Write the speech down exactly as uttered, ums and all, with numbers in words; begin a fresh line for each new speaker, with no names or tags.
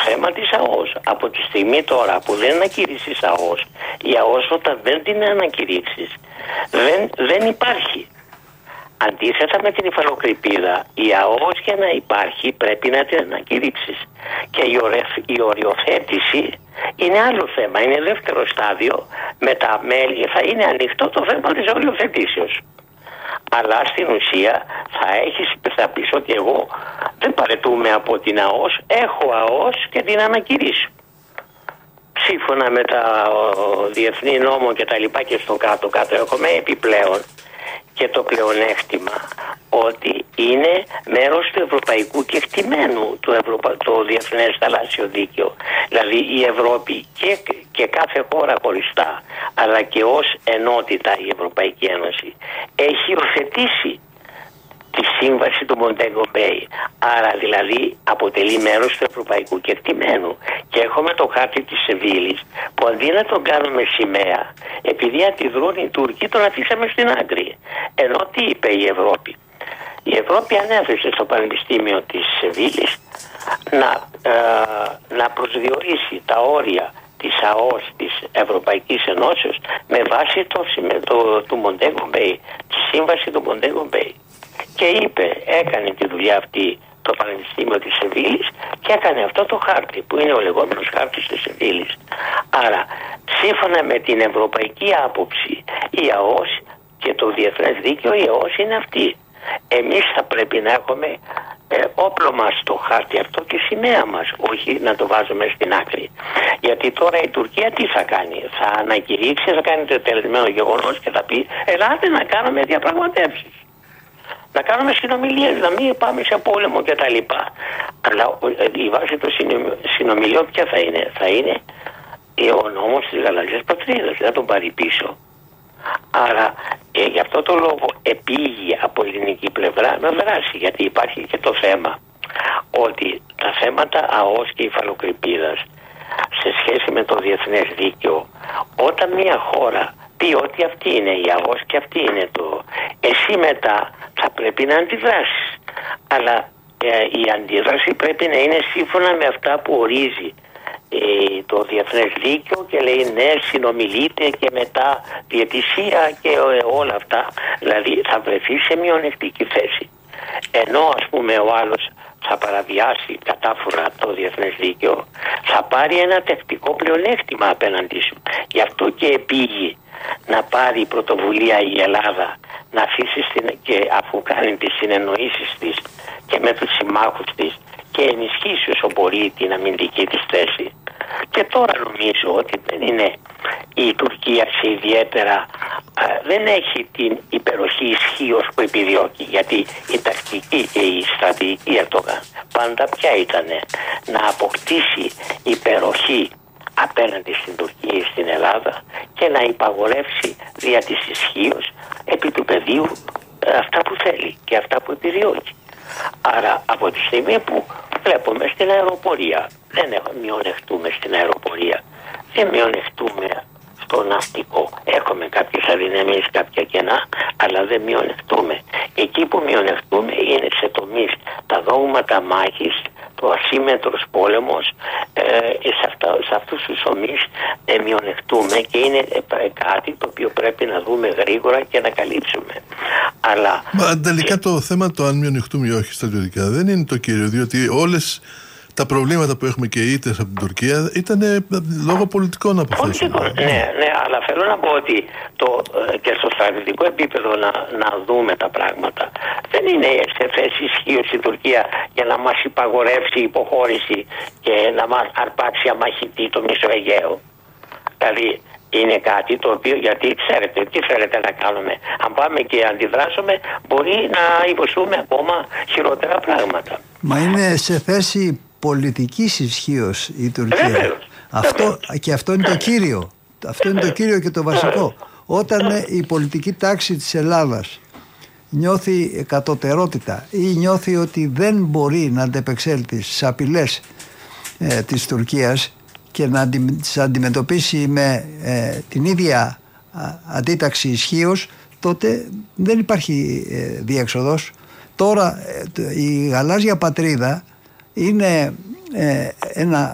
θέμα της ΑΟΣ. Από τη στιγμή τώρα που δεν ανακηρύξεις ΑΟΣ, η ΑΟΣ όταν δεν την ανακηρύξεις δεν, δεν υπάρχει. Αντίθετα με την υφαλοκρηπίδα, η ΑΟΣ για να υπάρχει πρέπει να την ανακηρύξεις. Και η, ορεφ, η οριοθέτηση είναι άλλο θέμα, είναι δεύτερο στάδιο. Με τα μέλη θα είναι ανοιχτό το θέμα της οριοθετήσεως. Αλλά στην ουσία θα έχεις, θα πεις ότι εγώ δεν παρετούμε από την ΑΟΣ, έχω ΑΟΣ και την ανακηρύσω. Σύμφωνα με τα ο, διεθνή νόμο και τα λοιπά και στο κάτω-κάτω έχουμε επιπλέον και το πλεονέκτημα ότι είναι μέρος του ευρωπαϊκού κεκτημένου, του Ευρωπα... το Διεθνές Θαλάσσιο Δίκαιο. Δηλαδή η Ευρώπη και, και κάθε χώρα χωριστά, αλλά και ως ενότητα η Ευρωπαϊκή Ένωση, έχει υιοθετήσει τη σύμβαση του Μοντέγκο Μπέι. Άρα δηλαδή αποτελεί μέρος του ευρωπαϊκού κεκτημένου. Και έχουμε το χάρτη της Σεβίλης που αντί να τον κάνουμε σημαία, επειδή αντιδρούν οι Τούρκοι, τον αφήσαμε στην άκρη. Ενώ τι είπε η Ευρώπη? Η Ευρώπη ανέθεσε στο Πανεπιστήμιο της Σεβίλης να, ε, να προσδιορίσει τα όρια της ΑΟΣ της Ευρωπαϊκής Ενώσεως με βάση το, το, του Μοντέγκο Μπέι, τη σύμβαση του Μοντέγκο Μπέι. Και είπε, έκανε τη δουλειά αυτή το Πανεπιστήμιο της Σεβίλης και έκανε αυτό το χάρτη που είναι ο λεγόμενος χάρτης της Σεβίλης. Άρα σύμφωνα με την ευρωπαϊκή άποψη η ΑΟΣ και το διεθνές δίκαιο, η ΑΟΣ είναι αυτή. Εμείς θα πρέπει να έχουμε ε, όπλο μας το χάρτη αυτό και σημαία μας, όχι να το βάζουμε στην άκρη. Γιατί τώρα η Τουρκία τι θα κάνει? Θα ανακηρύξει, θα κάνει το τελεσμένο γεγονός και θα πει ελάτε να κάνουμε διαπραγματεύσεις, να κάνουμε συνομιλίες, να μην πάμε σε πόλεμο κτλ. Αλλά η βάση των συνομιλιών ποια θα είναι? Θα είναι ο νόμος της γαλαζιάς πατρίδας, δεν θα τον πάρει πίσω. Άρα ε, γι' αυτό το λόγο επήγει από ελληνική πλευρά να δράσει, γιατί υπάρχει και το θέμα ότι τα θέματα ΑΟΣ και υφαλοκρηπίδας σε σχέση με το διεθνές δίκαιο, όταν μια χώρα πει ότι αυτή είναι η ΑΟΣ και αυτή είναι το, εσύ μετά θα πρέπει να αντιδράσεις. Αλλά ε, η αντίδραση πρέπει να είναι σύμφωνα με αυτά που ορίζει ε, το διεθνές δίκαιο και λέει ναι, συνομιλείτε και μετά διαιτησία και ε, όλα αυτά. Δηλαδή θα βρεθεί σε μειονεκτική θέση. Ενώ ας πούμε ο άλλος θα παραβιάσει κατάφορα το διεθνές δίκαιο, θα πάρει ένα τεκτικό πλεονέκτημα απέναντί σου. Γι' αυτό και επήγει να πάρει πρωτοβουλία η Ελλάδα να αφήσει στην, και αφού κάνει τις συνεννοήσεις της και με τους συμμάχους της και ενισχύσει όσο μπορεί την αμυντική της θέση. Και τώρα νομίζω ότι δεν είναι η Τουρκία σε ιδιαίτερα α, δεν έχει την υπεροχή ισχύως που επιδιώκει, γιατί η τακτική και η στρατηγική Ερντογάν πάντα πια ήταν να αποκτήσει υπεροχή απέναντι στην Τουρκία ή στην Ελλάδα και να υπαγορεύσει δια της ισχύως επί του πεδίου αυτά που θέλει και αυτά που επιδιώκει. Άρα από τη στιγμή που βλέπουμε στην αεροπορία, δεν μειονεκτούμε στην αεροπορία, δεν μειονεκτούμε στο ναυτικό. Έχουμε κάποιες αδυναμίες, κάποια κενά, αλλά δεν μειονεκτούμε. Εκεί που μειονεκτούμε είναι σε τομείς τα δόγματα μάχης, το ασύμετρος πόλεμος, ε, σε, αυτά, σε αυτούς τους τομείς ε, μειονεκτούμε και είναι ε, κάτι το οποίο πρέπει να δούμε γρήγορα και να καλύψουμε. Αλλά
Μα τελικά και... το θέμα το αν μειονεκτούμε ή όχι στρατιωτικά δεν είναι το κύριο, διότι όλες τα προβλήματα που έχουμε και οι ήττες από την Τουρκία ήταν λόγω πολιτικών αποθέσεων.
Ναι, ναι, αλλά θέλω να πω ότι το, και στο στρατιωτικό επίπεδο να, να δούμε τα πράγματα. Δεν είναι σε θέση ισχύως η Τουρκία για να μας υπαγορεύσει υποχώρηση και να μας αρπάξει αμαχητή το Μέσο Αιγαίο. Δηλαδή είναι κάτι το οποίο, γιατί ξέρετε τι θέλετε να κάνουμε. Αν πάμε και αντιδράσουμε μπορεί να υποστούμε ακόμα χειρότερα πράγματα.
Μα είναι σε θέση πολιτικής ισχύως η Τουρκία.
Βεβαίως,
αυτό,
βεβαίως.
Και αυτό είναι το κύριο. Αυτό είναι το κύριο και το βασικό. Όταν η πολιτική τάξη της Ελλάδας νιώθει κατωτερότητα ή νιώθει ότι δεν μπορεί να αντεπεξέλθει στις απειλές ε, της Τουρκίας και να τις αντιμετωπίσει με ε, την ίδια αντίταξη ισχύως, τότε δεν υπάρχει ε, διέξοδος. Τώρα ε, η γαλάζια πατρίδα είναι ε, ένα